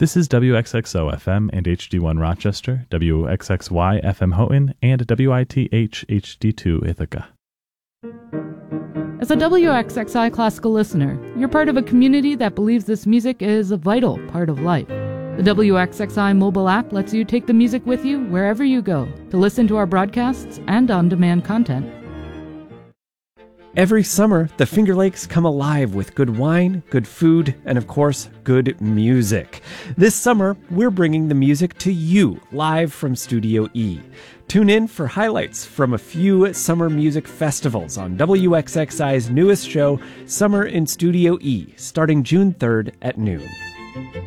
This is WXXO FM and HD1 Rochester, WXXY FM Houghton, and WITH HD2 Ithaca. As a WXXI classical listener, you're part of a community that believes this music is a vital part of life. The WXXI mobile app lets you take the music with you wherever you go to listen to our broadcasts and on-demand content. Every summer, the Finger Lakes come alive with good wine, good food, and of course, good music. This summer, we're bringing the music to you live from Studio E. Tune in for highlights from a few summer music festivals on WXXI's newest show, Summer in Studio E, starting June 3rd at noon.